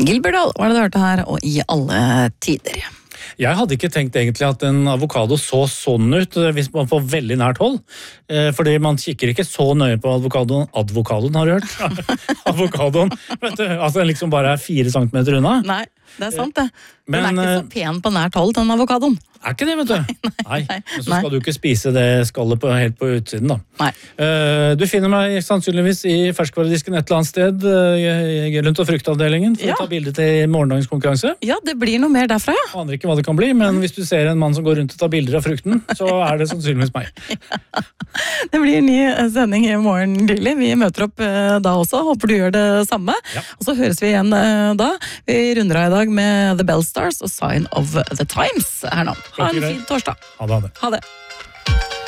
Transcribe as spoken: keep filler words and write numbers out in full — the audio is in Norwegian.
Gilberdal var det du hørte her, og I alle tider. Jeg hadde ikke tenkt egentlig at en avokado så sånn ut hvis man får veldig nært hold. Fordi man kikker ikke så nøye på avokadoen. Advokadoen, har du hørt? Avokadoen, vet du, altså den liksom bare er fire centimeter unna. Nei, det er sant det. Men, den er ikke så pen på nært hold, den avokadoen. Er ikke det, vet du? Nei, nei, nei. Men så skal nei. Du ikke spise det skallet på, helt på utsiden, da. Nei. Du finner meg sannsynligvis I ferskvaredisken et eller annet sted, rundt og fruktavdelingen, for ja. Å ta bilde til morgendagens konkurranse. Ja, det blir noe mer derfra, ja. Jeg aner ikke hva det kan bli, men hvis du ser en mann som går rundt og tar bilder av frukten, så er det sannsynligvis meg. Ja. Det blir en ny sending I morgen tidlig. Vi møter opp da også, håper du gjør det samme. Ja. Og så høres vi igjen da. Vi runder av I dag med The Bell Stars og Sign of the Times her nå. Ha en fin torsdag. Ha det. Ha det.